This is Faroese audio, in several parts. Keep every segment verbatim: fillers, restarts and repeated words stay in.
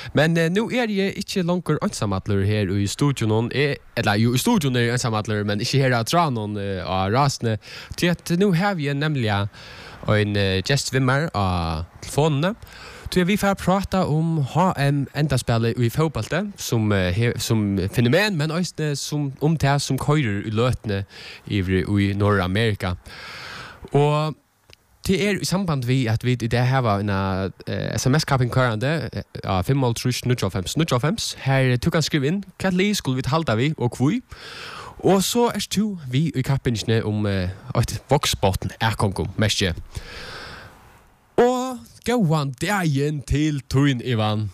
Men uh, nu er jeg ikke langer ensamadler her i studion, er, eller jo i studion er ensamadler, men ikke her av Tranon uh, av rasene, til at nu har vi nemlig en uh, gestvimmer av telefonene, så vi får prata om H M endaspillet i fotballet som, uh, he, som fenomen, men også som, om det som kører i løtene i, i Nordamerika. Og det er i samband vi at vi i det her var en uh, sms-kappen kørende av fem null tre null fem null fem. Her tog han skrive inn hva li skulle vi halda vi og kvui. Og så er to vi i kappingene om uh, et voksbotten er kongom mestje. Og gå han dagen til Tuin Ivan.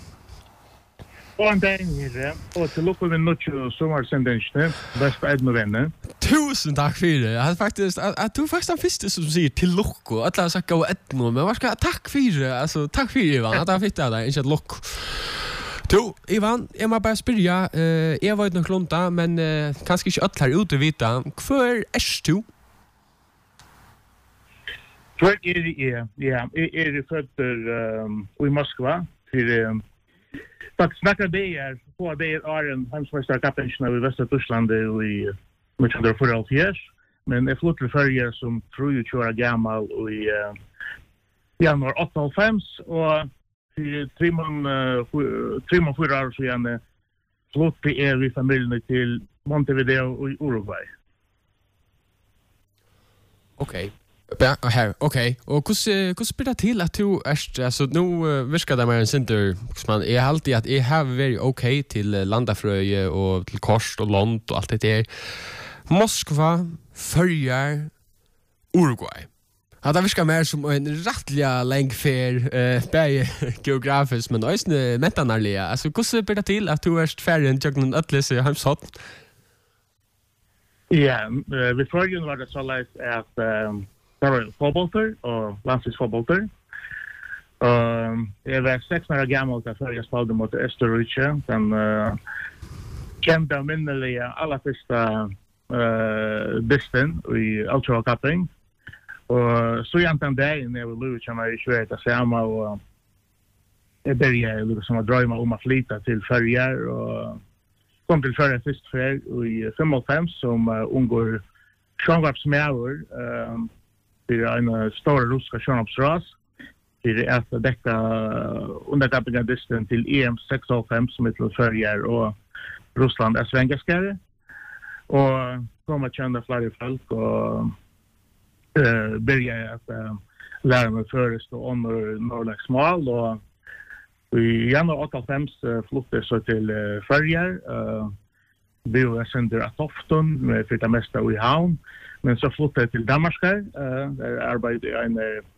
Og en dag her, og til lukke vi nødt sommersendensene, best på Edmund Venne. Tusen takk for det. Jeg faktisk, at, at du faktisk er den første som sier til lukke, at jeg har sagt gå Edmund, men hva skal jeg, takk for det, altså, takk for det, Ivan, at jeg fikk det deg, ikke et lukke. Du, Ivan, jeg må bare spørre, uh, jeg var ikke nok lunta, men uh, kanskje ikke alt her ute vite, hvor er du? Hvor er jeg? Ja, jeg er født um, i Moskva, til um, faktisk snakker det er, på det er en heimsmeisterkappingen i Vest-Tyskland i nitton fyrtioåtta, men jeg flyttet til Førje som tror jeg kjører gammel i uh, januar åttaoghalvfems, og til tre måneder fyra år siden flyttet jeg i familien til Montevideo i Uruguay. Okej. Ja, her, okej. Og hvordan hvordan blir det til at du er, altså nu uh, virker det mer en sinter, man er alltid at jeg har vært okej til uh, landafrøye og til Korst og Lond og alt det der. Moskva, Førjar, Uruguay. Ja, det virker mer som en rettelig lengfer, uh, bare geografisk, men også mentanarlige. Altså, hvordan blir det til at du er ferdig til å utlese Heimshatt? Ja, uh, ved Førjen var det så leit at um, det var fotbollter og landslagsfotbollter. Um, jeg var seks år gammel da før jeg spalte mot Østerrike. Den uh, kjente og minnelige aller første uh, dysten i ultrakapping. Og så gjerne den dagen jeg var luret som jeg ikke vet det samme, og jeg begynte liksom å drømme om å flytte til Førjer, og kom til Førjer først før i femoghalvfems som uh, unngår sjøngvarpsmjøver, um, til en stor russisk sjøngvarpsras, til at dekka underkappingadisten til E M seksoghalvfems som er til Førjer, og Russland er svengaskere, og kom å kjenne flere folk, og uh, begynte at uh, lære meg først og under Norrlandsmål, og i januar åttaoghalvfems uh, flyttet så til uh, Førjer, uh, vi var sender av Tofton, med flyttet mest av i havn, men så flyttet jeg til Danmark, uh, der arbeidet jeg en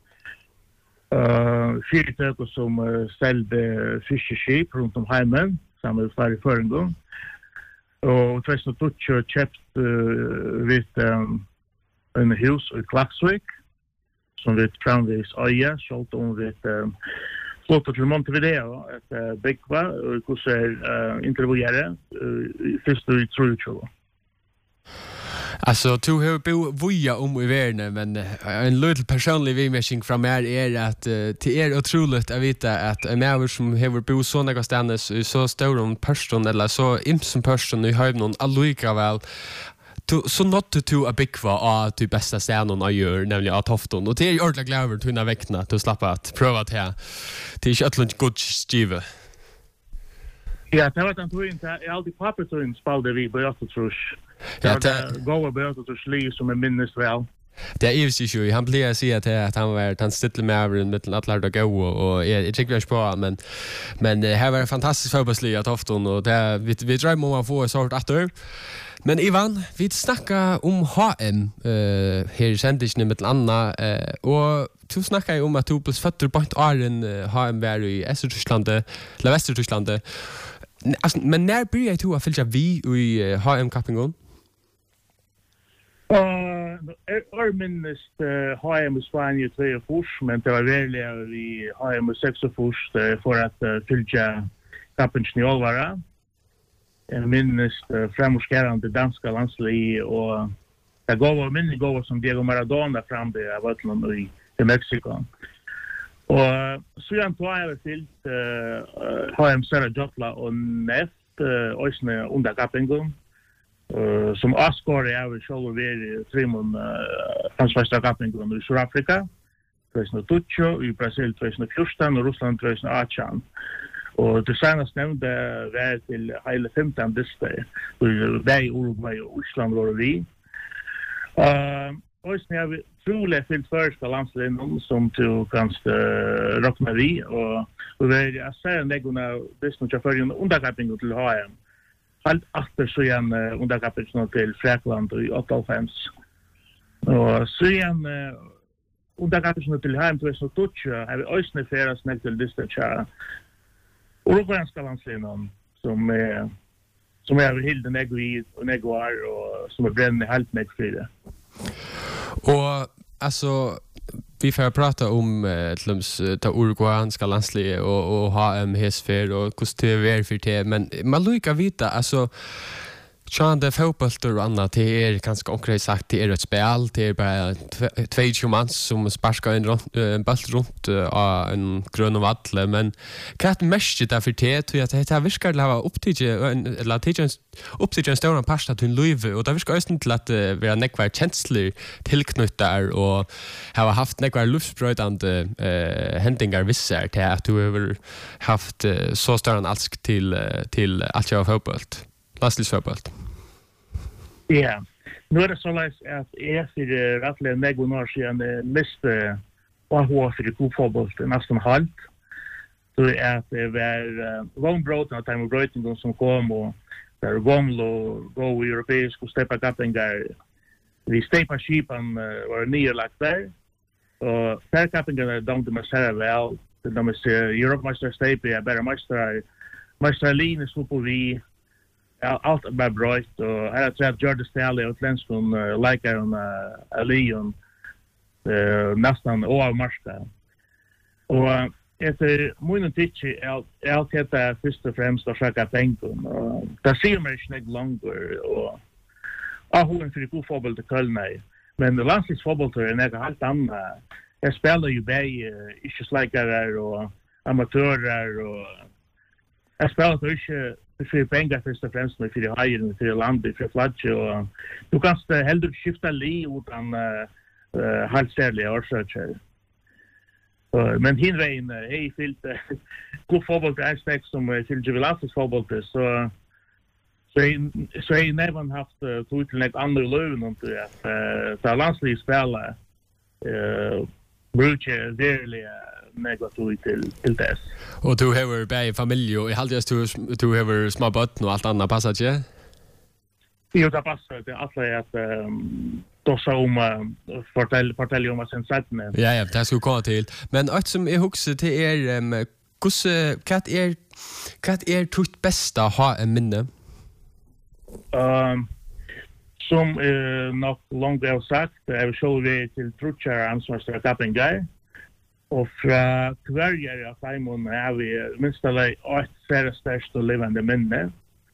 uh, fyrtøk som uh, stelte fiskeskip rundt om heimen, sammen med flere føringer. Og tvers og tog kjøpt uh, vidt um, en hus i Klaksvik, som vi framvis øye, selv om vi um, flyttet til Montevideo, et uh, byggva, og hvordan uh, intervjuere, uh, først og i Trojutjova. Alltså du har bo voja om i världen, men uh, en liten personlig vidmässing från mig är att uh, det är otroligt att veta att en människa som har bo så några ständes i så stor en person eller så imsom person i höjden allika väl to, så nått du att byggva av de bästa stenen jag gör, nämligen av Tofton. Och det är ju ordentligt glädje till att väckna till att slappa att pröva det här. Det är inte ett god skrivet. Ja, det var den tog inte. Jag har alltid pappertun spalde vi på Göteborgs. Ja, det går på Göteborgs liv som är minnes väl. Det är ju ju han blir säga att att han var han stilla med över mitten att lära gå och jag tycker väl på men men här var det fantastiskt fotbollsliv att Tofton och det vi vi drömmer om att få sort åter. Men Ivan, vi snackar om H M eh här i sändningen med Anna eh och du snackar ju om att du blev född på ett åren H M var i Östertyskland eller Västertyskland. Alltså men när började du att följa vi i H M-kappingen? Uh, er minst uh, H M i Spanien två men det var väl i H M sex för att uh, följa kappingen i Alvara. En minst uh, framåtskärande danska landslag och det går var minne går som Diego Maradona fram det av Atlant i, i Mexiko. Og så igjen tog jeg fyllt uh, H M Sara Jotla og Neft, uh, Øysene under kappingen, uh, som avskåret jeg vil selv være i Trimon uh, ansvarste kappingen i Sør-Afrika, tjusen tjueto, i Brasil tjusen fjorton og Russland tjusen arton. Og det senest nevnte var til hele femten dister, hvor vei Uruguay og Island var vi. Uh, Øysene har vi trolig fyllt først av landslinjen som du kan uh, råkne vi, og vi er ser en leggen av disse kjøføren underkappingen til H M. Helt etter så igjen uh, underkappingen til Frekland i åttiofem. Og så igjen uh, underkappingen til H M tjusen tjueto har vi Øysene flere snakket til disse kjøføren uruguayanska landslinjen som er som er helt negvid og negvar og som er brennende helt negfri. Och alltså vi får prata om eh, det uruguayanska landslivet och och ha en hesfer och hur det är för det, men man lukar vita alltså Tjande fotbollter och annat, det är ganska konkret sagt, det är ett spel, det är bara tjugo man som sparkar en, en boll runt av uh, en grön och vattle, men kan det mest där för det, tror jag att det här viskar till att ha upptidget, eller att upptidget en stor pasta till en liv, och det viskar också till att uh, vara nekvar känsler tillknyttar och ha haft nekvar luftspröjtande uh, händingar vissar till att du har haft uh, så större alsk till, uh, till att jag har fotbollt. Landslidsfotbollt. Ja, nu är det så lätt att jag för rättliga några år sedan miste A H för fotboll nästan halvt. Så är att det var Rombrot och Time Brighton som kom och där Gomlo go europeisk och steppa kappingar. Vi steppa skipan var nedlagt där. Och där kappingar de de ser väl. De är Europamästare steppa är bara mästare. Mästare Linus på vi. Ja, allt är bara bra och här tror jag Jordan Stanley och Lenskon uh, likar on uh, Leon uh, nästan av marska. Och uh, efter många tider är allt detta först och främst att försöka tänka och det ser man inte längre och ah hon för god fotboll till Köln men landslagsfotboll är något helt annat. Jag spelar ju bäj yrkesläkare och amatörer och jag spelar ju för pengar först och främst med för hajen för landet för flagge och du kan hellre skifta li utan uh, helt särliga orsaker. Uh, men hinvägen är fyllt god fotboll till aspekt som till Juvelantes fotboll så så så är nevan haft uh, till något andra lön och att uh, ta landslagsspelare eh bruche verkligen negativt till till det. Och du har bäj familj och i halvdels du du har små barn och allt annat passar inte? Jo, det passar det alla är att då så om fortell fortell om vad sen sagt med. Ja ja, det ska komma till. Men allt som är huxet till er um, hur kat är kat är tut bästa ha en minne. Ehm um, som eh nog långt väl sagt, jag vill show det till Truchar ansvarsfull kappingar. Och fra kvarger av Simon har vi minst alla ett färre störst och levande minne.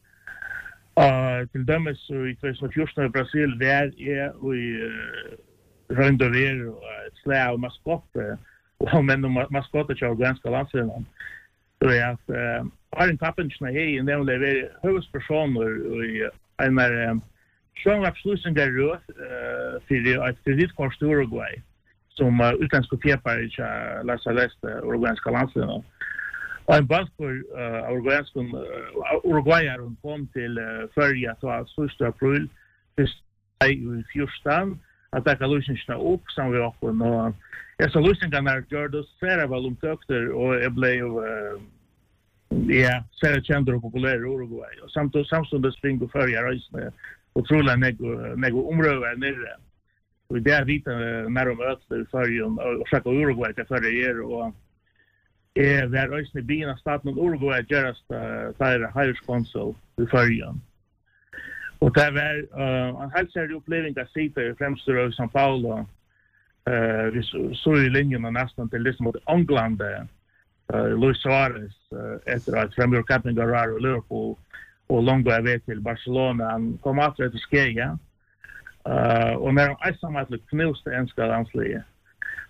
Uh, till dömes så i tjugo fjorton i Brasil där är vi runt över ett slag av maskotter och men maskotter kör ganska landslinjen. Så är att har en kappenschna här i den lever huvudpersoner i en där Sean Rapslusen där rör för ett kreditkort till Uruguay som uh, utländska fjäppar i La Celeste uruguayanska landslinjen. Och en balkor uh, uruguayanska uh, uruguayare kom till uh, förra så första april i fjorton att det kan lösningarna upp som vi har och jag så lösningarna gör det ser väl om tökter och det blev uh, ja, ser känd och populär i Uruguay och samtidigt samtidigt springer förra rösten och tror jag nego nego område nere. Och det är vita när de möter förrjun och försöka Uruguay till förra år och är där rösten i bina staten Uruguay just där higher consul i förrjun. Och det var en helt särskild upplevelse att sitta i främst i São Paulo eh vi så i linjen och nästan till det mot England Luis Suarez efter att framgå kapten Garrar och Liverpool och långt över till Barcelona han kom åter till Skega. Uh, och när han ensamma till knuste enska landsliga.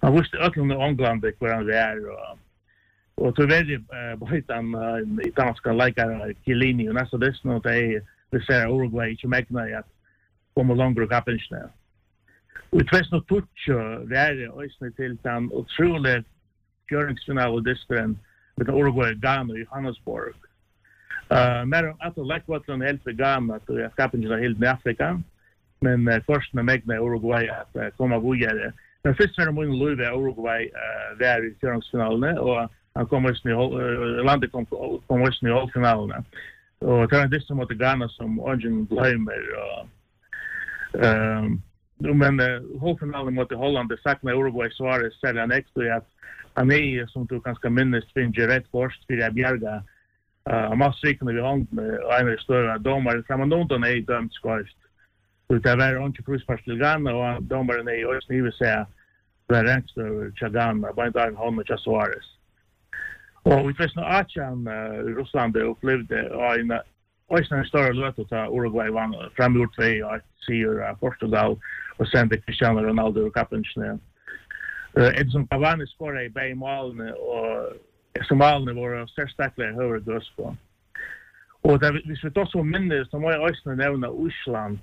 han visste öllum i England hur han är och och så väldigt bojtan i danska likar Chiellini och nästa det snart är det ser Uruguay i Magna att komma långt och kappen snä. Och det var nog touch där ösnä till den otroligt görningsfinal distren med Uruguay Ghana i Johannesburg. Eh men att det läckvatlan helt för Ghana att jag kappen i hela Afrika. Men först med Magna Uruguay att komma vidare. Men först när de Louis Uruguay där i görningsfinalen och han kommer i landet kommer i halvfinalen. Och det är det som mot Ghana som Arjen glömmer och ehm men halvfinalen mot Holland det saknar Uruguay Suarez sälja nästa att han är som du kanske minns finner rätt först för att bjärga eh Maastricht med hand med en större domare framåt är dömt skadest. Så det var inte prispass till Ghana och domaren är ju snäva säga var rätt över Chagana by the home med Suarez. Och vi träffade Achan i Ryssland och upplevde en en stor löt att Uruguay vann framgjort två och ser Portugal och sen det Cristiano Ronaldo och kaptenen. Edson Cavani skorade i bägge målen och som målen var särskilt högre goss på. Och där vi ska ta så minnes som jag också nämna Island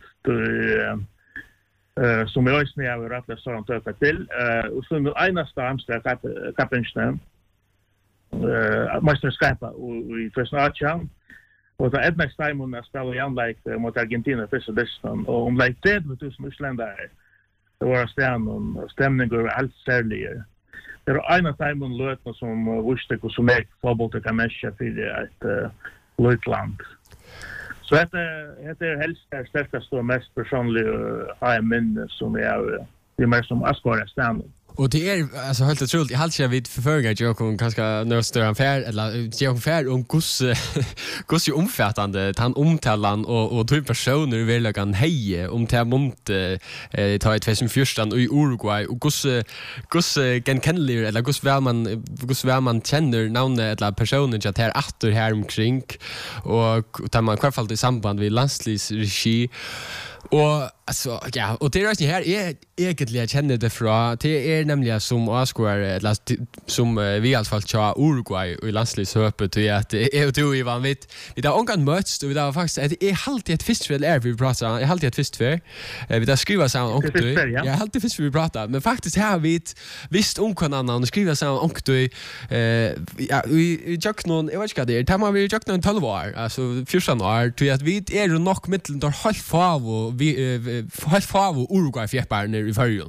eh som jag också har rätt så att ta till och så den ena stamsta kaptenen eh mästerskapet och vi försöker och det är nästa time när spelar igen like mot Argentina för så dessutom och om like det med tusen isländare det var stämning och stämning går allt särskilt det är ena time en löt som visste hur som är fotboll till kan matcha för ett lötland så att det är helst det starkaste och mest personliga har jag minne som är det mer som askora stämning. Och det är alltså helt otroligt. Jag hade vid förförga jag kom kanske när större affär eller jag affär om gus gus omfattande han omtalan och och typ personer vill jag kan heje om till mont eh ta ett fest fyrstan i Uruguay och gus gus kan känner eller gus väl man gus väl man känner namn eller personer jag här åter här omkring och tar man kvarfall i samband med landsligsregi och alltså ja och det är ju här är egentligen jag känner det från det är nämligen som Oscar eller som vi i alla fall tja Uruguay och landslagshöpet till att det är du Ivan vet vi där onkan möts och vi där faktiskt det är alltid ett festival är vi pratar är alltid ett festival vi där skriver så och du jag är alltid festival vi pratar men faktiskt här vi visst onkan annan och skriver så och du eh ja vi jag någon jag vet inte det tar man vi jag någon tolv år alltså fjorton år till att vi är ju nog mitten där halv fav och vi halv fav Uruguay fjäppar i förrjun.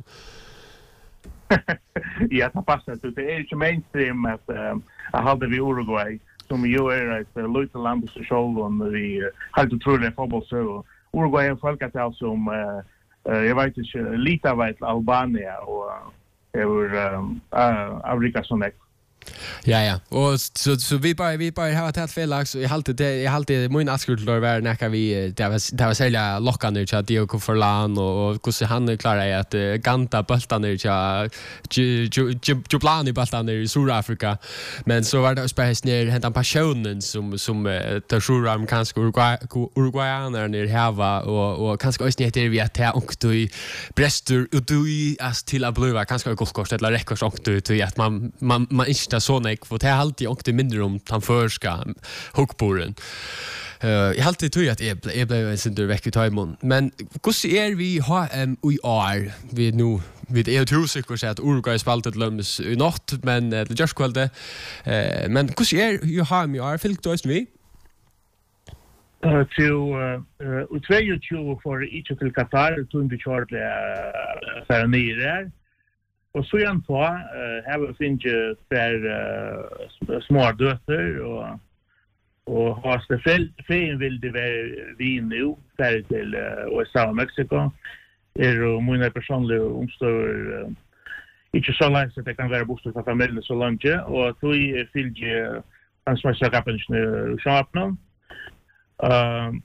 Ja, det passar. Det är inte mainstream att jag hade vi Uruguay som ju är ett litet land så själv vi har det tror jag fotboll så Uruguay är folktal som jag vet inte lite av Albania och över Afrika som är Ja ja. Och så så vi bara vi bara har tagit fel lax och jag hållt det jag hållt det mycket askult då var näka vi det var det var sälja lockande till Diego Forlan och hur han klarar att ganta bultarna till Jublani bultarna i Sydafrika men så var det spärrs ner hämta passionen som som tar Suram kanske Uruguayaner ner hava och och kanske också heter vi att och du Brestur och du as till att blöva kanske golfkort eller rekord och du till att man man man inte så nek för det är alltid och det mindre om han förska hookboren. Eh jag har alltid tror att det är blev en sån där vecka ta imorgon. Men hur ser vi ha em vi är vi nu vid är tror säkert att Uruguay spaltat löms i natt men det just kvällte eh men hur ser ju ha mig är fyllt då vi Uh, to uh, utveju tjugo för each till Qatar to in Charlie för ni där och så igen på har vi finge för små dötter och och har det fel fel vill det vara vi nu för till U S A och Mexiko är och många personliga omstår inte så långt att det kan vara bostad för familjen så långt och så i filge ansvarsfulla kapten shopna ehm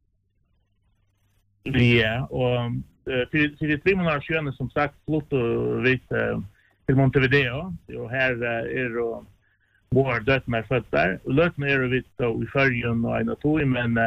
ja och för för det tre månader sedan som sagt flott och vet till Montevideo och här är då vår dött med född där och låt mig är vid då i förrjun och en två men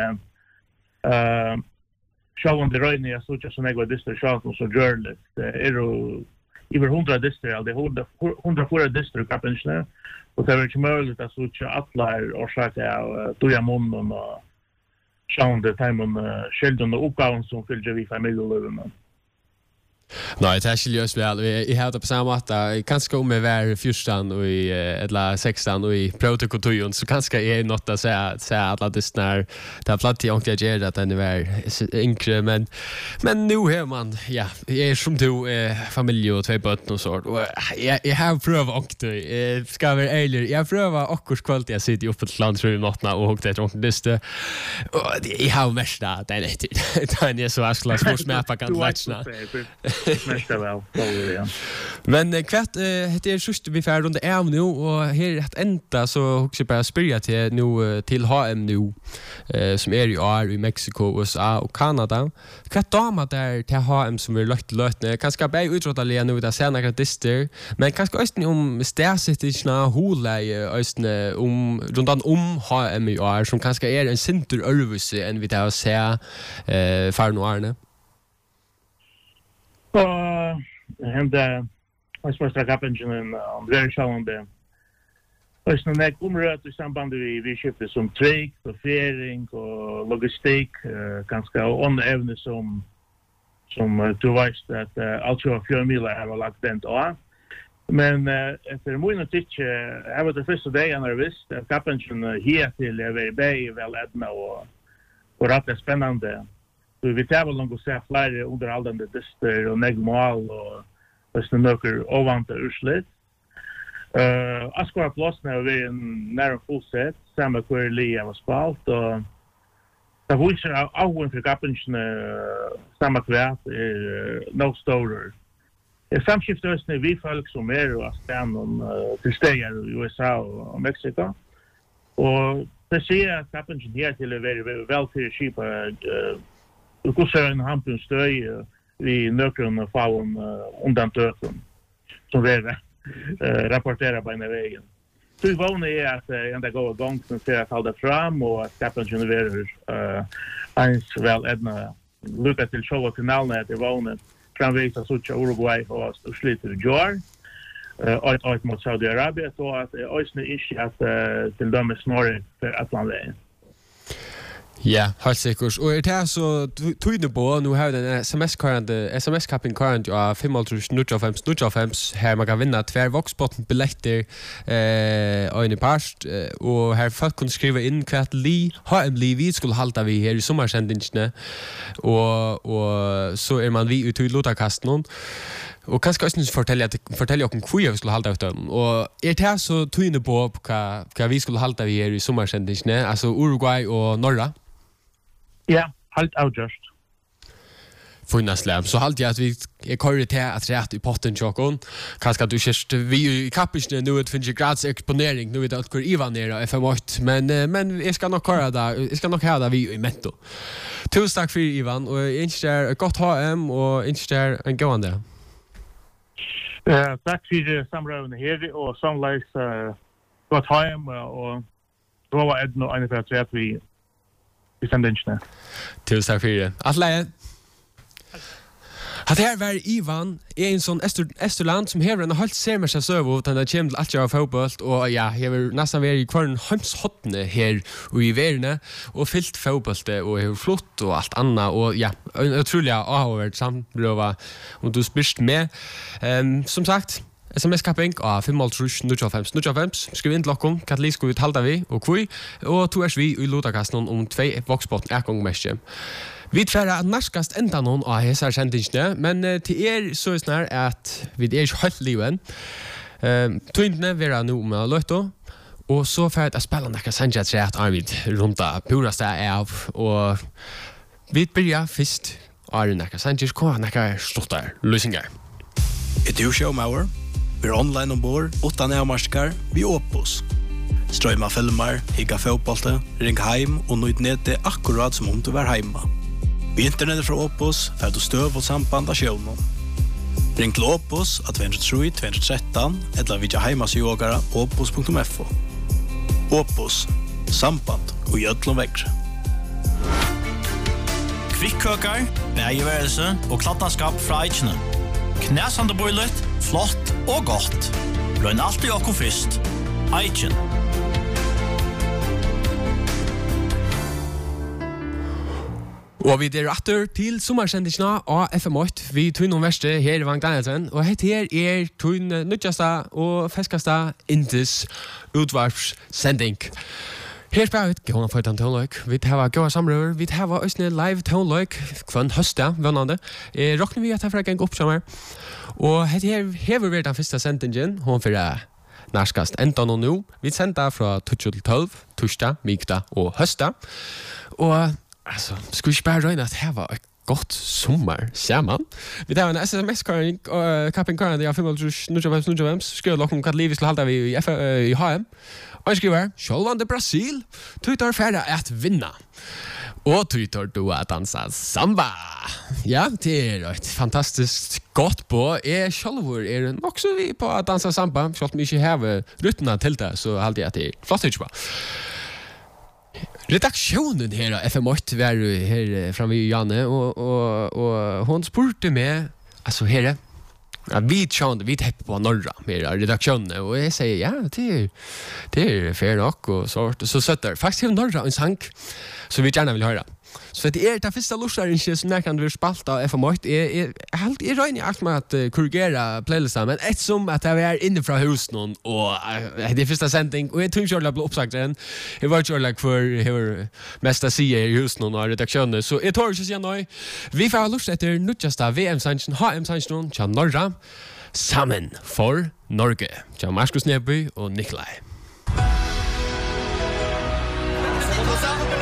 eh show on the right near så just en ego distant shot och så journalist är då över hundra dister, eller det är hundrafyra dister i kappenskene, och det är inte möjligt att så alla är orsakar av doja munnen och sjående timon skilden och uppgaven som fyller vi familjelöven. Nej, det är skiljös väl. Jag har det på samma måte. Kanske om jag var fjorton och i eller sexton och i protokotujon så kanske är något att säga säga alla det när det har platt i onkel Gerard att den är yngre men men nu här man ja, är som du eh, familj och två barn och så och jag jag har prövat och eh, ska vara ärlig. Jag prövar akkurat kvalitet jag sitter uppe till landsrum nattna och hugga ett onkeliste. Och jag har mest där det är det. Det är så aslas för smäpa kan matcha. Mesta väl, ja. Men eh, kvart eh, det är just vi färd under är nu och här att ända så också bara spyrja till nu till H M nu eh, som är i år i Mexiko, U S A och Kanada. Kvart damer där till H M som är lagt lötne kanske bara utrotalia nu där ser några dister men kanske också om stärsittiga håla i östne om runt om H M i år som kanske är en sinter örvuse än vi där ser eh för några. Uh, and uh, I suppose that happened in um, very challenging. Alltså när jag kommer ut i samband med vi skiftar som trade och färing och logistik uh, ganska on även som som uh, du vet att uh, alltså för mila har lagt den då. Men uh, efter mycket tid jag var det första dagen när visst att kapten här till är very väl ädna och och rätt spännande. Så vi tar väl långt så flera underhållande dister och negmal och nästan några ovanta urslit. Eh, Askora plus när vi är nära full set, samma kvar Lia var spalt och det var ju av för kapten samma kvar är no storer. Det samskiftas när vi folk som är och stan och till städer i U S A och Mexiko. Och det ser att kapten här till är väldigt väl till skipa och kursar en hampun stöj vi nökron och faun undan töten som vi uh, rapporterar på den vägen. Så vi vana är att uh, ända gå igång som ser att hålla fram och att skapen genererar uh, ens väl ädna lycka till show och kanalen att det vana framvisa sucha Uruguay och sliter Jor och ett ett mot Saudiarabien så att ösne är att uh, till dem snarare för Atlanten. Ja, helt sikkert. Og er det så tøyne på, nå har vi den S M S-karende, S M S-kappen karende av fem null fem null fem her man kan vinne tver voksbotten billetter eh, og en i parst, eh, og her folk kunne skrive inn hvert li, H M-li vi skulle halta vi her i sommersendingene, og, og så er man vi ute i lotakasten og kanskje også fortelle, fortelle oss hvor vi skulle halta ut dem. Og er det så tøyne på hva, hva vi skulle halta vi her i sommersendingene, altså Uruguay og Norra? Ja, helt avgjørst. Funnas lem. Så halt jag att vi är kör till att rätt i potten chokon. Kanske du känns vi i kappisne nu ett finns grads exponering nu vet att kör Ivan ner F M åtta men men jag ska nog köra där. Jag ska nog ha där vi i metto. Tusen tack för Ivan och inte gott H M och inte en gående. Eh tack för samråden här och samlags gott H M och då var det nog ungefär så att vi i sändningen. Tusen tack för det. Alla Att här var Ivan är en sån Österland som hever en helt ser med sig söv utan det kommer till att fotboll och ja, hever nästan varit i kvarn hemshotne här och i världen och fyllt fotboll och hever flott och allt annat och ja, otroliga avhåvert sambröva om du spyrst med. Um, som sagt, S M S-kapping av fem null fem null fem skriv inn til okkom, hva li skal vi talta vi og kvui, og to er vi i lotakasten om tvei voksbåten ekong mestje. Vi tverra narskast enda noen av hesar sendingene, men uh, til er så er snar at vi er ikke helt liven. Uh, Tøyndene vera nu med løyto, og så fyrir jeg spela nekka sendja treat Arvid rundt purast av, og vi byrja fyrst Arvid nekka sendja, hva nekka sluttar løysingar. Er du showmauer? Vi er online ombord, utan avmarskar, vi Opus. Strøyma filmer, higga fotbollte, ring heim og nøyd nete akkurat som om du var heima. Vi internettet fra Opus får du støv og samband av sjøvnen. Ring til Opus av två tre tre två ett tre eller vidja heimasjågara opus punktum f o. Opus, samband og gjødlom vekre. Kvikkøkar, bægeværelse og kladdaskap fra Eichene. Knæsande boilet, flott og godt. Røyn alltid okko fyrst. Eichen. Og vi er atter til sommersendisna av F M åtte. Vi tog noen verste her i Vagn Danielsen. Og hette her er tog nødjasta og feskasta Indus utvarpssending. Her spør vi gående for den toneløk. Vi har gående samrøver. Vi har også live toneløk kvann høste, vannende. Eh, Råkner vi at jeg får en opp sommer. Og hette her hever vi den første sendingen. Hun får nærskast enda nå nå. Vi sender fra tolv til tolv, torsdag, mikdag og høste. Og alltså, skulle jag bara röna att det här var ett gott sommar, ser man. Vi tar en S M S-köring, och kappen-köring, jag filmar snurra snurra skriver låg om vad livet skulle halda vi i H M. Och jag skriver, självande Brasil, tutar färda att vinna. Och tutar du att dansa samba. Ja, det är ett fantastiskt gott på. Jag självor är också vi på att dansa samba. Så att vi inte har rutorna till det, så hade jag att det är flott ut på. Redaktionen her av F M åtte var her framme i Janne, og, og, og hon spurte meg, altså her, ja, vi tjående, vi tepper på Norra med redaktionen, og jeg sier, ja, det er, det er fair nok, og så, så søtter, faktisk er Norra en sang, som vi gjerne vil høre. Så det er det første lortstaringer som jeg kan være spalt av F M åtte. Jeg, jeg, jeg, jeg røyner alt med at uh, korrigere playlisten, men et som at jeg er inne fra husen, og uh, det er første sending, og jeg tror ikke jeg ble oppsagt den. Jeg var ikke for jeg var mest å si i husen og redaksjonen, så jeg tror ikke å si noe. Vi får ha lort etter nødjasta V M-sangen, H M-sangen, til Norra, sammen for Norge. Til Markus Neby og Nikolai.